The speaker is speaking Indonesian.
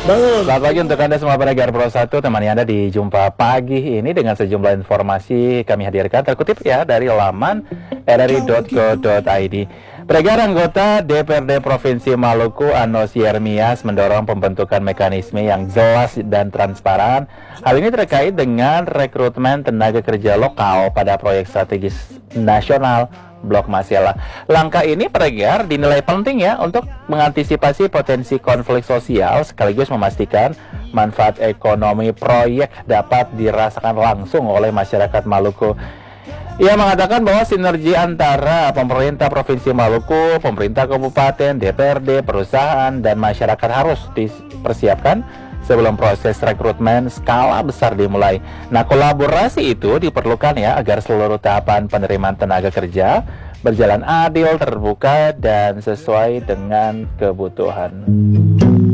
bangun. Selamat pagi untuk Anda semua pendengar Pro 1, temani Anda di Jumpa Pagi ini dengan sejumlah informasi kami hadirkan terkutip ya dari laman rri.co.id. Pendengar anggota DPRD Provinsi Maluku Anos Yermias mendorong pembentukan mekanisme yang jelas dan transparan. Hal ini terkait dengan rekrutmen tenaga kerja lokal pada proyek strategis nasional Blok Masela. Langkah ini pendengar dinilai penting ya untuk mengantisipasi potensi konflik sosial sekaligus memastikan manfaat ekonomi proyek dapat dirasakan langsung oleh masyarakat Maluku. Ia mengatakan bahwa sinergi antara pemerintah Provinsi Maluku, pemerintah kabupaten, DPRD, perusahaan, dan masyarakat harus dipersiapkan sebelum proses rekrutmen skala besar dimulai. Nah, kolaborasi itu diperlukan ya agar seluruh tahapan penerimaan tenaga kerja berjalan adil, terbuka, dan sesuai dengan kebutuhan.